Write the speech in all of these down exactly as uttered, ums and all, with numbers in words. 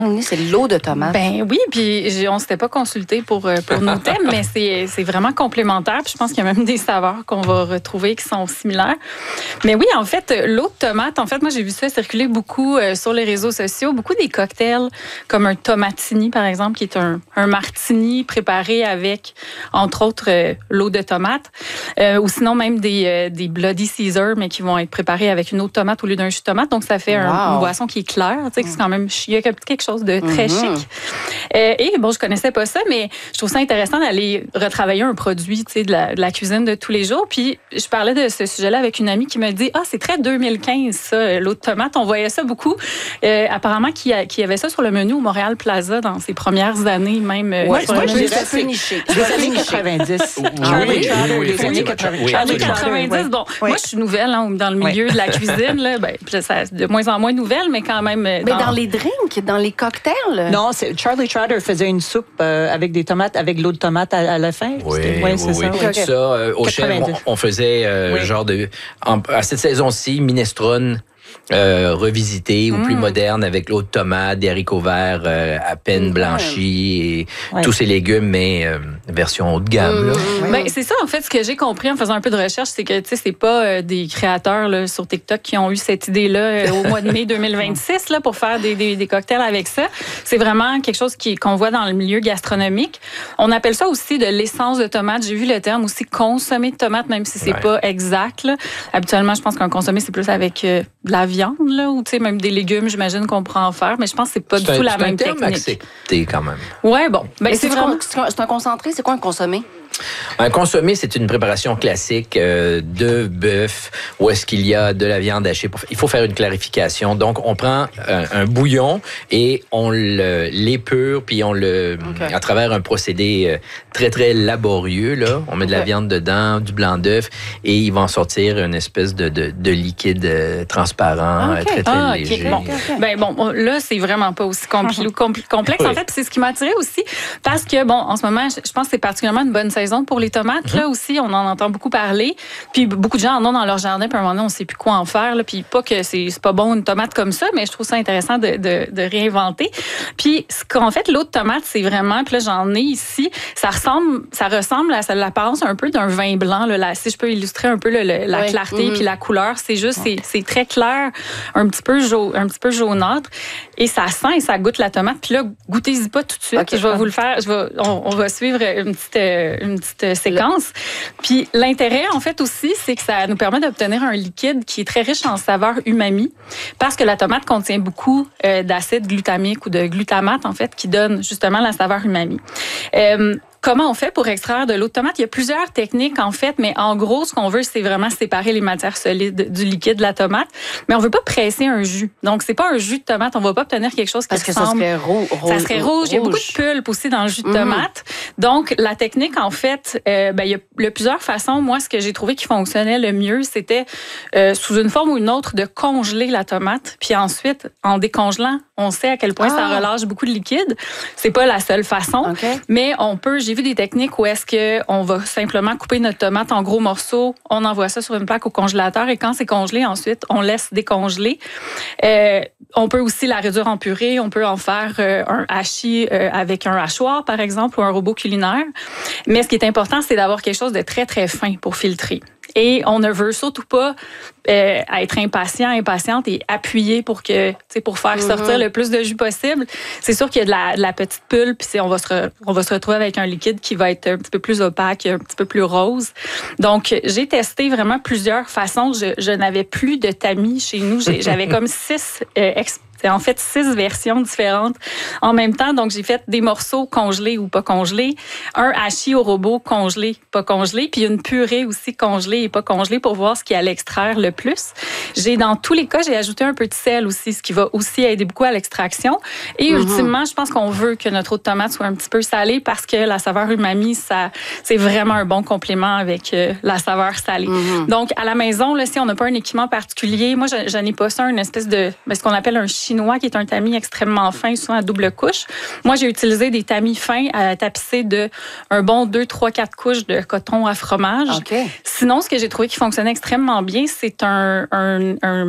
C'est l'eau de tomate. Ben oui, puis on ne s'était pas consulté pour, pour nos thèmes, mais c'est, c'est vraiment complémentaire. Puis je pense qu'il y a même des saveurs qu'on va retrouver qui sont similaires. Mais oui, en fait, l'eau de tomate, en fait, moi, j'ai vu ça circuler beaucoup euh, sur les réseaux sociaux. Beaucoup des cocktails, comme un tomatini, par exemple, qui est un, un martini préparé avec, entre autres, euh, l'eau de tomate. Euh, ou sinon, même des, euh, des Bloody Caesar, mais qui vont être préparés avec une eau de tomate au lieu d'un jus de tomate. Donc, ça fait un, wow. une boisson qui est claire. Tu sais, c'est quand même, il y a quelque chose de très mm-hmm. chic. Euh, et bon, je connaissais pas ça, mais je trouve ça intéressant d'aller retravailler un produit, tu sais, de la, de la cuisine de tous les jours. Puis je parlais de ce sujet-là avec une amie qui me dit, ah, c'est très deux mille quinze ça, l'eau de tomate. On voyait ça beaucoup. Euh, apparemment, qu'il y avait ça sur le menu au Montréal Plaza dans ses premières années, même. Ouais, ouais, moi, je dirais un peu niché. Des années quatre-vingt-dix. Oui, oui, années quatre-vingt-dix. Bon, moi, je suis nouvelle hein, dans le milieu de la cuisine. Là, ben, ça, de moins en moins nouvelle, mais quand même. Mais dans, dans les drinks, dans les cocktails. Non, c'est, Charlie Trotter faisait une soupe euh, avec des tomates, avec l'eau de tomate à, à la fin. Oui, oui, oui, c'est oui. ça. Oui. Okay. Ça euh, au chef, on, on faisait euh, oui. genre de... En, à cette saison-ci, minestrone. Euh, revisité mmh. ou plus moderne avec l'eau de tomate, des haricots verts euh, à peine mmh. blanchis et ouais. tous ces légumes, mais euh, version haut de gamme. Là. Mmh. Ben, c'est ça, en fait, ce que j'ai compris en faisant un peu de recherche, c'est que c'est pas euh, des créateurs là, sur TikTok qui ont eu cette idée-là euh, au mois de mai deux mille vingt-six là, pour faire des, des, des cocktails avec ça. C'est vraiment quelque chose qui, qu'on voit dans le milieu gastronomique. On appelle ça aussi de l'essence de tomate. J'ai vu le terme aussi consommé de tomate, même si c'est ouais. pas exact. Là. Habituellement, je pense qu'un consommé, c'est plus avec euh, de la viande, là, ou tu sais, même des légumes, j'imagine qu'on pourra en faire, mais je pense que c'est pas c'est du un, tout la c'est même un terme technique. Accepté quand même. Ouais, bon. Ben, c'est, c'est, vraiment... c'est un concentré, c'est quoi un consommé? Un consommé, c'est une préparation classique euh, de bœuf où est-ce qu'il y a de la viande hachée. Il faut faire une clarification. Donc, on prend un, un bouillon et on le, l'épure, puis on le, okay. à travers un procédé euh, très, très laborieux, là, on met de la okay. viande dedans, du blanc d'œuf, et il va en sortir une espèce de, de, de liquide euh, transparent, okay. très, très ah, léger. Okay. Bon. Okay. Ben, bon, là, c'est vraiment pas aussi compli- compl- complexe. Oui. En fait, c'est ce qui m'a attiré aussi, parce que, bon, en ce moment, je pense que c'est particulièrement une bonne saison pour les tomates. Mm-hmm. Là aussi, on en entend beaucoup parler. Puis beaucoup de gens en ont dans leur jardin, puis à un moment donné, on ne sait plus quoi en faire. Là. Puis pas que c'est, c'est pas bon une tomate comme ça, mais je trouve ça intéressant de, de, de réinventer. Puis ce qu'en fait, l'eau de tomate, c'est vraiment, puis là, j'en ai ici, ça ressemble, ça ressemble à ça, l'apparence un peu d'un vin blanc. Là, là, si je peux illustrer un peu le, le, la oui. clarté mm-hmm. puis la couleur, c'est juste, c'est, c'est très clair, un petit peu jaune, un petit peu jaunâtre. Et ça sent et ça goûte la tomate. Puis là, goûtez-y pas tout de suite. Okay. Je vais vous le faire. Je vais, on, on va suivre une petite, une petite séquence. Puis l'intérêt, en fait, aussi, c'est que ça nous permet d'obtenir un liquide qui est très riche en saveurs umami, parce que la tomate contient beaucoup euh, d'acide glutamique ou de glutamate, en fait, qui donne justement la saveur umami. Euh, Comment on fait pour extraire de l'eau de tomate? Il y a plusieurs techniques, en fait, mais en gros, ce qu'on veut, c'est vraiment séparer les matières solides du liquide de la tomate. Mais on veut pas presser un jus. Donc, c'est pas un jus de tomate. On va pas obtenir quelque chose qui Parce que ressemble... ça serait rouge. Ça serait rouge. rouge. Il y a beaucoup de pulpe aussi dans le jus de tomate. Mm. Donc, la technique, en fait, euh, ben, il y a, il y a plusieurs façons. Moi, ce que j'ai trouvé qui fonctionnait le mieux, c'était euh, sous une forme ou une autre de congeler la tomate. Puis ensuite, en décongelant, on sait à quel point ah. ça relâche beaucoup de liquide. C'est pas la seule façon. Okay. Mais on peut... J'ai vu des techniques où est-ce qu'on va simplement couper notre tomate en gros morceaux, on envoie ça sur une plaque au congélateur et quand c'est congelé, ensuite, on laisse décongeler. Euh, on peut aussi la réduire en purée, on peut en faire euh, un hachis euh, avec un hachoir, par exemple, ou un robot culinaire. Mais ce qui est important, c'est d'avoir quelque chose de très, très fin pour filtrer. Et on ne veut surtout pas euh, être impatient, impatiente et appuyer pour que, tu sais, pour faire mm-hmm. sortir le plus de jus possible. C'est sûr qu'il y a de la, de la petite pulpe, puis on va se re, on va se retrouver avec un liquide qui va être un petit peu plus opaque, un petit peu plus rose. Donc, j'ai testé vraiment plusieurs façons. Je, je n'avais plus de tamis chez nous. J'ai, j'avais comme six euh, exp- C'est en fait six versions différentes en même temps. Donc, j'ai fait des morceaux congelés ou pas congelés, un hachis au robot congelé, pas congelé, puis une purée aussi congelée et pas congelée pour voir ce qui allait extraire le plus. J'ai, dans tous les cas, j'ai ajouté un peu de sel aussi, ce qui va aussi aider beaucoup à l'extraction. Et mm-hmm. ultimement, je pense qu'on veut que notre eau de tomate soit un petit peu salée parce que la saveur umami, ça, c'est vraiment un bon complément avec euh, la saveur salée. Mm-hmm. Donc, à la maison, là, si on n'a pas un équipement particulier, moi, je, je n'ai pas ça, une espèce de, ben, ce qu'on appelle un chinois, qui est un tamis extrêmement fin, souvent à double couche. Moi, j'ai utilisé des tamis fins à tapisser de un bon deux, trois, quatre couches de coton à fromage. Okay. Sinon, ce que j'ai trouvé qui fonctionnait extrêmement bien, c'est un, un, un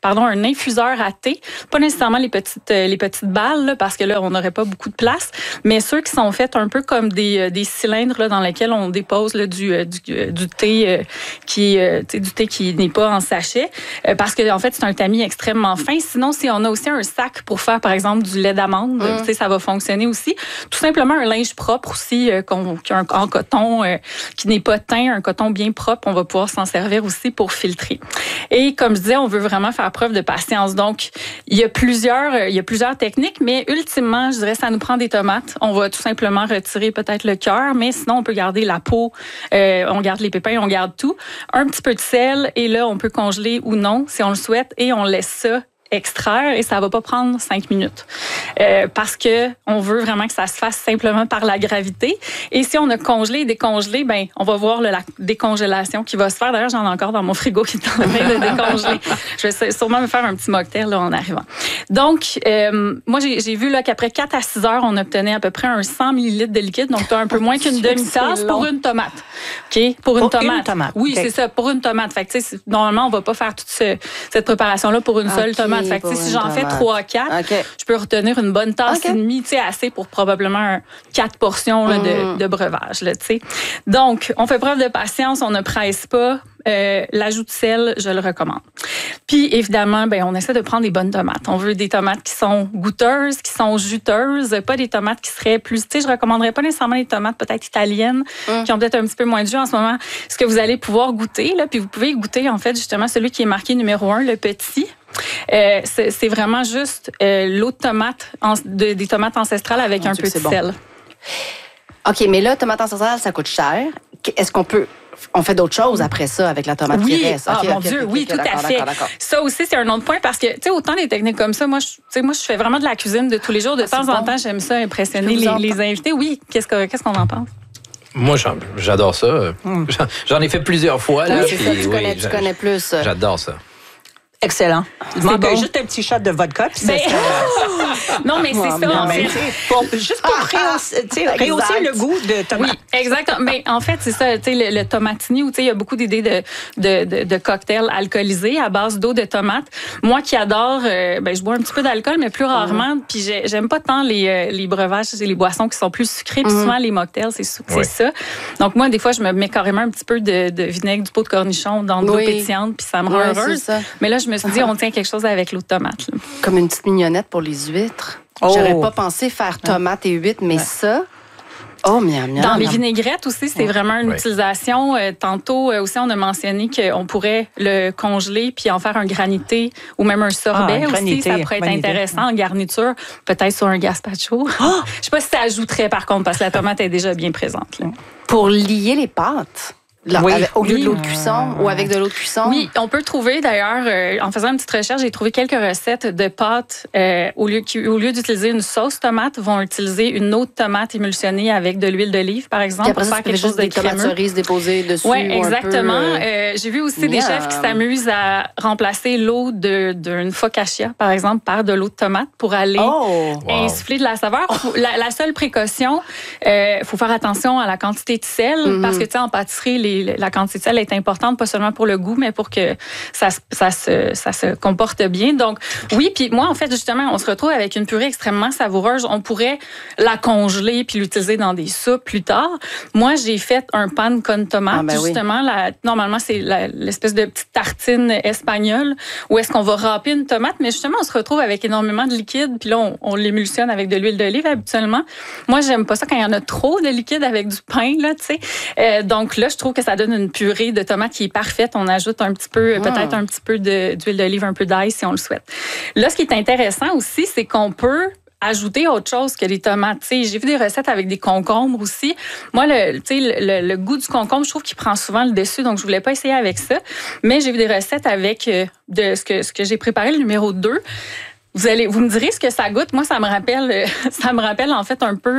pardon, un infuseur à thé. Pas nécessairement les petites, euh, les petites balles, là, parce que là, on n'aurait pas beaucoup de place, mais ceux qui sont faits un peu comme des, euh, des cylindres là, dans lesquels on dépose là, du, euh, du, euh, du thé euh, qui, euh, du thé qui n'est pas en sachet, euh, parce que en fait, c'est un tamis extrêmement fin. Sinon, si on a aussi un sac pour faire, par exemple, du lait d'amande, mmh. tu sais, ça va fonctionner aussi. Tout simplement un linge propre aussi, euh, qu'on, qu'un, en coton, euh, qui n'est pas teint, un coton bien propre, on va pouvoir s'en servir aussi pour filtrer. Et comme je disais, on veut vraiment faire preuve de patience. Donc, il y a plusieurs, euh, il y a plusieurs techniques, mais ultimement, je dirais, ça nous prend des tomates. On va tout simplement retirer peut-être le cœur, mais sinon, on peut garder la peau, euh, on garde les pépins, on garde tout. Un petit peu de sel, et là, on peut congeler ou non, si on le souhaite, et on laisse ça extraire et ça va pas prendre cinq minutes euh, parce que on veut vraiment que ça se fasse simplement par la gravité. Et si on a congelé et décongelé, ben on va voir le, la décongélation qui va se faire. D'ailleurs, j'en ai encore dans mon frigo qui est en train de décongeler. Je vais sûrement me faire un petit mocktail là en arrivant. Donc, euh, moi j'ai, j'ai vu là qu'après quatre à six heures, on obtenait à peu près un cent millilitres de liquide, donc un peu moins qu'une demi-tasse pour une tomate. Ok, pour une pour tomate. Une tomate. Oui, okay. c'est ça, pour une tomate. Fait que tu sais, normalement on va pas faire toute ce, cette préparation là pour une seule okay. tomate. Fait que, si j'en fais trois quatre, okay. je peux retenir une bonne tasse okay. et demie, tu sais, assez pour probablement quatre portions là, de, de breuvage, là, tu sais. Donc, on fait preuve de patience, on ne presse pas. Euh, l'ajout de sel, je le recommande. Puis, évidemment, ben, on essaie de prendre des bonnes tomates. On veut des tomates qui sont goûteuses, qui sont juteuses, pas des tomates qui seraient plus... Tu sais, je recommanderais pas nécessairement les tomates peut-être italiennes, mm. qui ont peut-être un petit peu moins de jus en ce moment. Ce que vous allez pouvoir goûter, là, puis vous pouvez goûter, en fait, justement, celui qui est marqué numéro un, le petit. Euh, c'est, c'est vraiment juste euh, l'eau de tomate, en, de, des tomates ancestrales avec oh, un Dieu, peu de bon. sel. OK, mais là, tomate ancestrale, ça coûte cher. Est-ce qu'on peut... On fait d'autres choses après ça avec la tomate oui. qui reste. Ah, okay, mon okay, Dieu, okay, oui, okay, tout d'accord, à fait. D'accord, d'accord. Ça aussi, c'est un autre point parce que, tu sais, autant des techniques comme ça, moi, je, tu sais, moi, je fais vraiment de la cuisine de tous les jours. De ah, temps en bon. temps, j'aime ça impressionner les, les invités. Oui, qu'est-ce, que, qu'est-ce qu'on en pense? Moi, j'adore ça. Mm. J'en ai fait plusieurs fois. Là, oui, c'est ça, tu, oui, connais, tu connais plus. J'adore ça. Excellent. Il manque bon. juste un petit shot de vodka. Puis ben... non, mais c'est ouais, ça. En fait. Pour, juste pour rehausser, rehausser le goût de tomate. Oui, exactement. Mais en fait, c'est ça. Le, le tomatini, où il y a beaucoup d'idées de, de, de, de cocktails alcoolisés à base d'eau de tomate. Moi qui adore, euh, ben, je bois un petit peu d'alcool, mais plus rarement. Mm. Puis j'aime pas tant les, les breuvages et les boissons qui sont plus sucrées. Puis mm. souvent, les mocktails, c'est, c'est oui. ça. Donc moi, des fois, je me mets carrément un petit peu de, de vinaigre, du pot de cornichon dans de l'eau oui. pétillante, puis ça me rend oui, heureuse. Mais là, je me suis dit, on tient quelque chose avec l'eau de tomate. Là. Comme une petite mignonnette pour les huîtres. Oh. J'aurais pas pensé faire tomate et huîtres, mais ouais. ça... Oh, miam, miam. Dans les vinaigrettes aussi, c'est ouais. vraiment une ouais. utilisation. Euh, tantôt euh, aussi, on a mentionné qu'on pourrait le congeler puis en faire un granité ou même un sorbet ah, un aussi. Ça pourrait être intéressant idée. En garniture, peut-être sur un gazpacho. Oh! Je sais pas si ça ajouterait par contre, parce que la tomate est déjà bien présente. Là. Pour lier les pâtes. Là, oui, avec, au lieu oui. de l'eau de cuisson ou avec de l'eau de cuisson? Oui, on peut trouver d'ailleurs, euh, en faisant une petite recherche, j'ai trouvé quelques recettes de pâtes. Euh, au, lieu, qui, au lieu d'utiliser une sauce tomate, vont utiliser une eau de tomate émulsionnée avec de l'huile d'olive, par exemple, pour faire quelque chose de crémeux. Des tomates cerises déposées dessus. Oui, exactement. Un peu, euh, j'ai vu aussi yeah. des chefs qui s'amusent à remplacer l'eau de, d'une focaccia, par exemple, par de l'eau de tomate pour aller oh, wow. insuffler de la saveur. Oh. La, la seule précaution, il euh, faut faire attention à la quantité de sel, mm-hmm. parce que, tu sais, en pâtisserie, les, la quantité de sel est importante, pas seulement pour le goût, mais pour que ça, ça, se, ça se comporte bien. Donc, oui, puis moi, en fait, justement, on se retrouve avec une purée extrêmement savoureuse. On pourrait la congeler puis l'utiliser dans des soupes plus tard. Moi, j'ai fait un pan con tomate, ah, ben justement. Oui. La, normalement, c'est la, l'espèce de petite tartine espagnole où est-ce qu'on va râper une tomate, mais justement, on se retrouve avec énormément de liquide, puis là, on, on l'émulsionne avec de l'huile d'olive habituellement. Moi, j'aime pas ça quand il y en a trop de liquide avec du pain, là, tu sais. Euh, donc là, je trouve que ça donne une purée de tomates qui est parfaite. On ajoute un petit peu, mmh. peut-être un petit peu de, d'huile d'olive, un peu d'ail si on le souhaite. Là, ce qui est intéressant aussi, c'est qu'on peut ajouter autre chose que les tomates. T'sais, j'ai vu des recettes avec des concombres aussi. Moi, le, le, le, le goût du concombre, je trouve qu'il prend souvent le dessus, donc je voulais pas essayer avec ça. Mais j'ai vu des recettes avec euh, de, ce, que, ce que j'ai préparé, le numéro deux. Vous allez, vous me direz ce que ça goûte. Moi, ça me rappelle, ça me rappelle en fait un peu euh,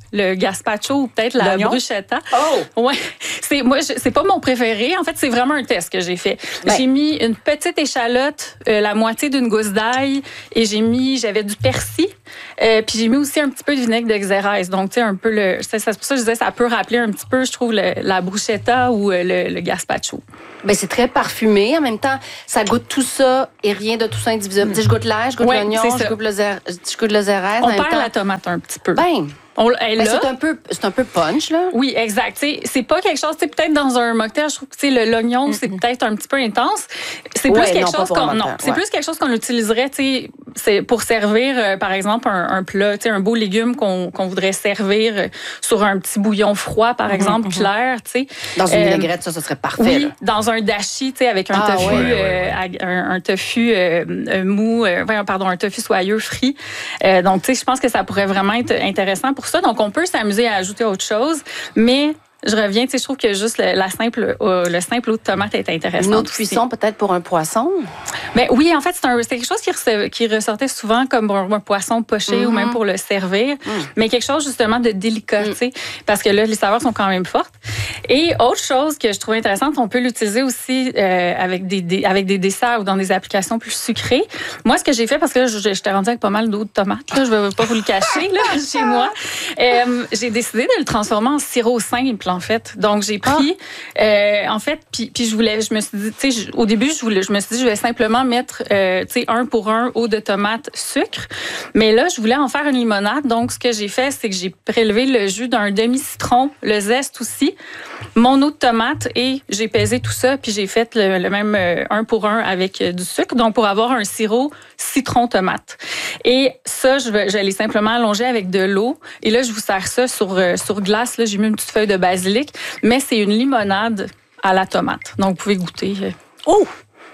le gazpacho ou peut-être la L'oignon? bruschetta. Oh! Ouais, c'est moi, je- c'est pas mon préféré. En fait, c'est vraiment un test que j'ai fait. Ben. J'ai mis une petite échalote, euh, la moitié d'une gousse d'ail, et j'ai mis, j'avais du persil, euh, puis j'ai mis aussi un petit peu de vinaigre de xérès. Donc, tu sais, un peu le, c'est c'est pour ça que je disais, ça peut rappeler un petit peu, je trouve, le- la bruschetta ou euh, le, le gazpacho. Ben, c'est très parfumé. En même temps, ça goûte tout ça et rien de tout ça indivisible. Tu sais, je goûte l'ail, je goûte Ouais, l'oignon, c'est je ça. goûte le zér- je goûte le zérès. en On même perd temps. la tomate un petit peu. Ben, On, elle ben, là, c'est un peu, c'est un peu punch, là. oui, exact. Tu sais, c'est pas quelque chose, tu sais, peut-être dans un mocktail, je trouve que tu sais, le- l'oignon, c'est peut-être un petit peu intense. C'est Ouais, plus quelque non, pas chose pour un qu'on non, mocktail, c'est ouais. plus quelque chose qu'on utiliserait, tu sais, c'est pour servir euh, par exemple un, un plat, tu sais, un beau légume qu'on qu'on voudrait servir euh, sur un petit bouillon froid par exemple, clair, tu sais. Dans une Euh, vinaigrette, ça, ça serait parfait. Oui, là. dans un dashi, tu sais, avec un Ah, tofu, ouais, ouais, ouais, euh, ag- un, un tofu euh, euh, mou, euh, voyons, pardon, un tofu soyeux frit. Euh, donc, tu sais, je pense que ça pourrait vraiment être intéressant pour ça. Donc, on peut s'amuser à ajouter autre chose, mais je reviens, tu sais, je trouve que juste le, la simple, euh, le simple eau de tomate est intéressant. Une autre aussi. cuisson, peut-être pour un poisson. Ben oui, en fait, c'est un- c'est quelque chose qui, rece- qui ressortait souvent comme un, un poisson poché ou même pour le servir, mais quelque chose justement de délicat, tu sais, parce que là, les saveurs sont quand même fortes. Et autre chose que je trouve intéressante, on peut l'utiliser aussi euh, avec, des, des- avec des desserts ou dans des applications plus sucrées. Moi, ce que j'ai fait, parce que là, je- j'étais rendue avec pas mal d'eau de tomate, là, je vais pas vous le cacher, là, chez moi, euh, j'ai décidé de le transformer en sirop simple, en fait. Donc, j'ai pris, euh, en fait, puis, puis je voulais, je me suis dit, tu sais, je- au début, je, voulais, je me suis dit, je vais simplement mettre, euh, tu sais, un pour un eau de tomate, sucre. Mais là, je voulais en faire une limonade. Donc, ce que j'ai fait, c'est que j'ai prélevé le jus d'un demi-citron, le zeste aussi, mon eau de tomate et j'ai pesé tout ça. Puis j'ai fait le, le même euh, un pour un avec euh, du sucre. Donc, pour avoir un sirop citron-tomate. Et ça, je vais, je l'ai simplement allongé avec de l'eau. Et là, je vous sers ça sur, euh, sur glace. Là, j'ai mis une petite feuille de basilic. Mais c'est une limonade à la tomate. Donc, vous pouvez goûter. Oh!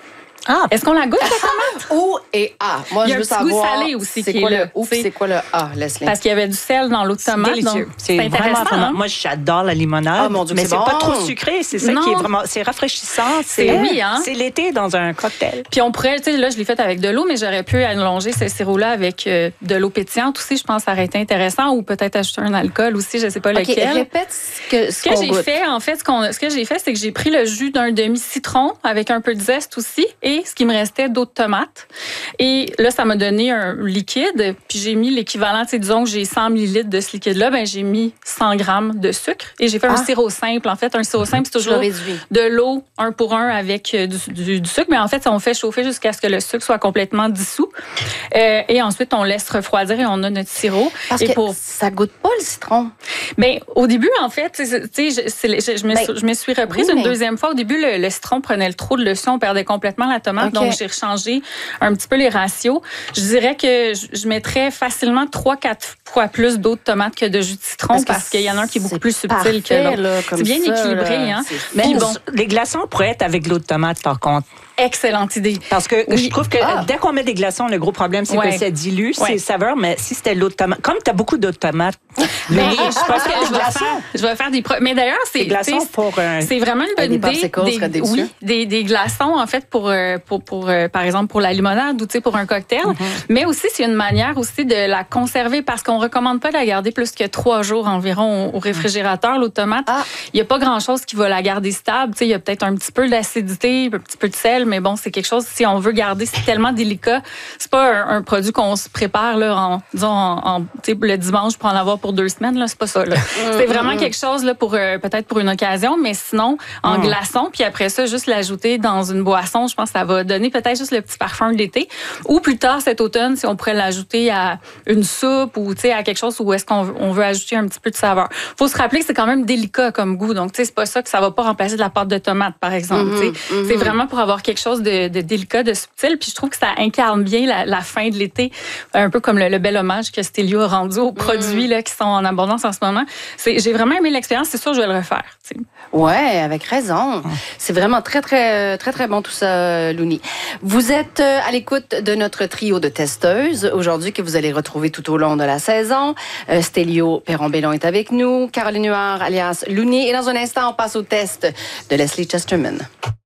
Ah! Est-ce qu'on la goûte, la tomate? O et A. Moi, Il y je a veux un petit goût savoir. salé aussi C'est qui quoi est là, le O, tu sais. c'est quoi le A, Leslie? Parce qu'il y avait du sel dans l'eau de C'est tomate. délicieux. Donc, C'est c'est vraiment, intéressant. vraiment- hein? Moi, j'adore la limonade. Ah, mon Dieu, mais c'est c'est bon. pas trop sucré. C'est ça Non. qui est vraiment. C'est rafraîchissant. C'est C'est- oui, hein? C'est l'été dans un cocktail. Puis on pourrait, tu sais, là, je l'ai fait avec de l'eau, mais j'aurais pu allonger ce sirop-là avec euh, de l'eau pétillante aussi. Je pense que ça aurait été intéressant. Ou peut-être ajouter un alcool aussi, je sais pas OK, lequel. répète ce que, ce Ce que qu'on j'ai goûte. fait, en fait, ce, qu'on- ce que j'ai fait, c'est que j'ai pris le jus d'un demi-citron avec un peu de zeste aussi et ce qui me restait d'eau de tomate. Et là, ça m'a donné un liquide. Puis j'ai mis l'équivalent, tu sais, disons que j'ai cent millilitres de ce liquide-là, ben j'ai mis cent grammes de sucre et j'ai fait un Ah. sirop simple. En fait, un sirop simple, c'est Je le toujours réduis. de l'eau un pour un avec euh, du, du- du sucre. Mais en fait, on fait chauffer jusqu'à ce que le sucre soit complètement dissous. Euh, et ensuite, on laisse refroidir et on a notre sirop. Parce et que pour ça goûte pas le citron. ben, au début, en fait, tu sais, tu sais, je, c'est- je, je me, Ben, suis- je me suis reprise oui, une mais- deuxième fois. Au début, le, le citron prenait le trop de le on perdait complètement la tomate. OK. Donc, j'ai rechangé un petit peu les ratios. Je dirais que je, je mettrais facilement trois quatre fois plus d'eau de tomate que de jus de citron parce, qu'il y en a un qui est beaucoup plus subtil que parfait, l'autre. là, comme C'est bien ça, équilibré, là. hein? C'est Mais Puis bon, bon, les glaçons pourraient être avec de l'eau de tomate, par contre. excellente idée. Parce que Oui. je trouve que Ah. dès qu'on met des glaçons, le gros problème, c'est Ouais. que ça dilue Ouais. ses saveurs. Mais si c'était de l'eau de tomate, comme tu as beaucoup d'eau de tomate, Mais Lily, je pense peux que faire je des vais glaçons. faire, je vais faire des pro- mais d'ailleurs c'est Des glaçons tu sais, pour un... c'est vraiment une bonne Des idée. popsicles seraient Des, délicieux. oui, des, des glaçons en fait pour euh, pour pour euh, par exemple pour la limonade ou tu sais pour un cocktail, mais aussi c'est une manière aussi de la conserver parce qu'on recommande pas de la garder plus que trois jours environ au, au réfrigérateur l'eau de tomate. Ah. Il y a pas grand chose qui va la garder stable. Tu sais il y a peut-être un petit peu d'acidité, un petit peu de sel, mais bon c'est quelque chose si on veut garder c'est tellement délicat. C'est pas un, un produit qu'on se prépare là en disons en, en tu sais le dimanche pour en avoir pour deux semaines là c'est pas ça là. C'est vraiment quelque chose là pour euh, peut-être pour une occasion, mais sinon en glaçon puis après ça juste l'ajouter dans une boisson, je pense que ça va donner peut-être juste le petit parfum de l'été. Ou plus tard cet automne si on pourrait l'ajouter à une soupe ou tu sais à quelque chose où est-ce qu'on veut, on veut ajouter un petit peu de saveur. Faut se rappeler que c'est quand même délicat comme goût, donc tu sais c'est pas ça que ça va pas remplacer de la pâte de tomate par exemple. Mm-hmm, tu sais. C'est vraiment pour avoir quelque chose de, de délicat, de subtil. Puis je trouve que ça incarne bien la, la fin de l'été, un peu comme le, le bel hommage que Stélio a rendu aux produits là, qui sont en abondance en ce moment. C'est, j'ai vraiment aimé l'expérience, c'est sûr je vais le refaire. Tu sais. Ouais, avec raison. C'est vraiment très, très, très, très bon tout ça, Louni. Vous êtes euh, à l'écoute de notre trio de testeuses aujourd'hui que vous allez retrouver tout au long de la saison. Euh, Stélio Perron-Bellon est avec nous, Caroline Huard alias Louni. Et dans un instant, on passe au test de Leslie Chesterman.